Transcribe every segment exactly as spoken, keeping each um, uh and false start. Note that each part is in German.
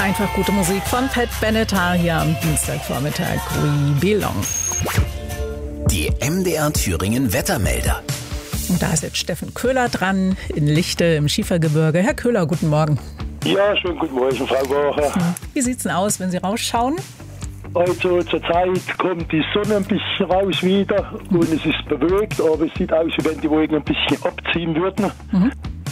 Einfach gute Musik von Pat Benatar hier am Dienstagvormittag. We belong. Die M D R Thüringen Wettermelder. Und da ist jetzt Steffen Köhler dran in Lichte im Schiefergebirge. Herr Köhler, guten Morgen. Ja, schönen guten Morgen, Frau Woche. Wie sieht's denn aus, wenn Sie rausschauen? Also zur Zeit kommt die Sonne ein bisschen raus wieder und es ist bewölkt, aber es sieht aus, wie wenn die Wolken ein bisschen abziehen würden. Mhm.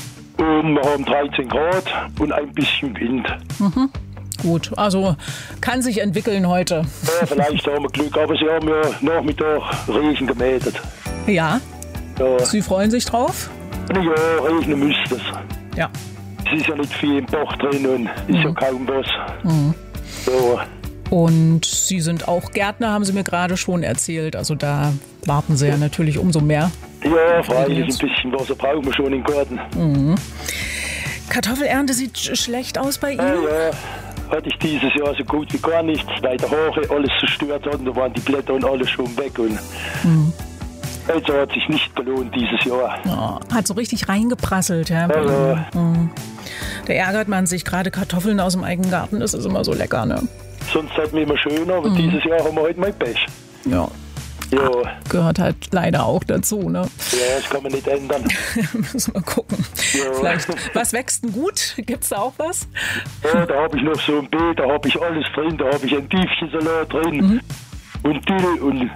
Und wir haben dreizehn Grad und ein bisschen Wind. Mhm. Gut, also kann sich entwickeln heute. Ja, vielleicht haben wir Glück, aber Sie haben ja Nachmittag Regen gemeldet. Ja. Ja. Sie freuen sich drauf? Ja, regnen müsste es. Ja. Es ist ja nicht viel im Bach drin und ist mhm. ja kaum was. Mhm. Ja. Und Sie sind auch Gärtner, haben Sie mir gerade schon erzählt. Also da warten Sie ja natürlich umso mehr. Ja, freilich, ein bisschen Wasser brauchen wir schon im Garten. Mhm. Kartoffelernte sieht schlecht aus bei Ihnen? Ja, ja, hatte ich dieses Jahr so gut wie gar nichts, weil der Haare alles zerstört hat und da waren die Blätter und alles schon weg. Und mhm. also hat sich nicht gelohnt dieses Jahr. Oh, hat so richtig reingeprasselt. Ja, ja, ja. Mhm. Da ärgert man sich, gerade Kartoffeln aus dem eigenen Garten, das ist immer so lecker, ne? Sonst hatten wir immer schöner, aber mhm. dieses Jahr haben wir halt mal Pech. Ja. Ja. Gehört halt leider auch dazu, ne? Ja, das kann man nicht ändern. Müssen wir gucken. Ja. Vielleicht, was wächst denn gut? Gibt's da auch was? Ja, da habe ich noch so ein Beet, da habe ich alles drin, da habe ich ein Tiefchensalat drin mhm. und Dill und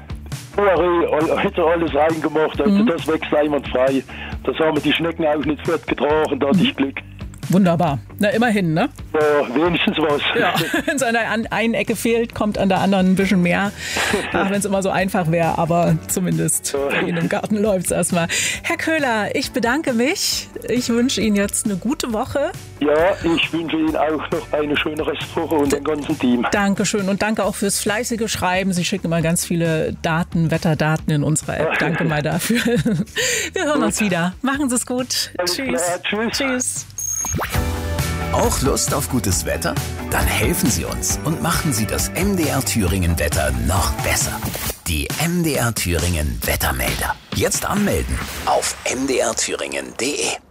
Bohre, hätte alles reingemacht, also mhm. das wächst einwandfrei. Das haben wir die Schnecken auch nicht fortgetragen, da hatte mhm. ich Glück. Wunderbar. Na, immerhin, ne? Ja, wenigstens was. Ja, wenn es an der einen Ecke fehlt, kommt an der anderen ein bisschen mehr. Ach, wenn es immer so einfach wäre, aber zumindest ja. bei Ihnen im Garten läuft es erstmal. Herr Köhler, ich bedanke mich. Ich wünsche Ihnen jetzt eine gute Woche. Ja, ich wünsche Ihnen auch noch eine schöne Restwoche und dem ganzen Team. Dankeschön und danke auch fürs fleißige Schreiben. Sie schicken immer ganz viele Daten, Wetterdaten in unserer App. Danke mal dafür. Wir hören gut. uns wieder. Machen Sie es gut. Alles Tschüss. Klar. Tschüss. Tschüss. Auch Lust auf gutes Wetter? Dann helfen Sie uns und machen Sie das M D R Thüringen Wetter noch besser. Die M D R Thüringen Wettermelder. Jetzt anmelden auf m d r thüringen punkt d e.